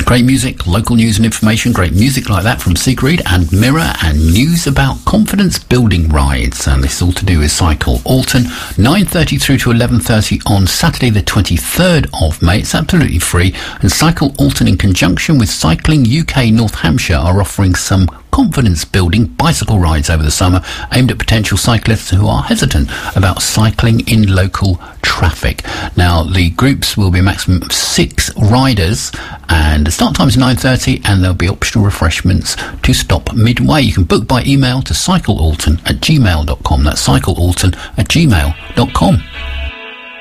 Great music, local news and information, great music like that from Sigrid and Mirror, and news about confidence building rides. And this is all to do with Cycle Alton, 9:30 through to 11:30 on Saturday the 23rd of May. It's absolutely free. And Cycle Alton, in conjunction with Cycling UK North Hampshire, are offering some confidence building bicycle rides over the summer aimed at potential cyclists who are hesitant about cycling in local traffic. Now, the groups will be a maximum of 6 riders, and the start time is 9:30, and there'll be optional refreshments to stop midway. You can book by email to cyclealton@gmail.com. That's cyclealton@gmail.com.